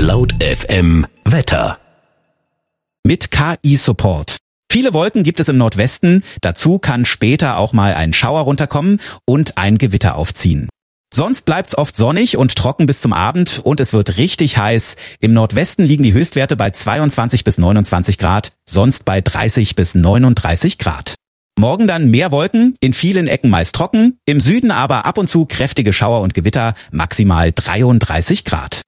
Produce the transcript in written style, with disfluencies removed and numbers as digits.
Laut FM Wetter. Mit KI-Support. Viele Wolken gibt es im Nordwesten, dazu kann später auch mal ein Schauer runterkommen und ein Gewitter aufziehen. Sonst bleibt's oft sonnig und trocken bis zum Abend und es wird richtig heiß. Im Nordwesten liegen die Höchstwerte bei 22 bis 29 Grad, sonst bei 30 bis 39 Grad. Morgen dann mehr Wolken, in vielen Ecken meist trocken, im Süden aber ab und zu kräftige Schauer und Gewitter, maximal 33 Grad.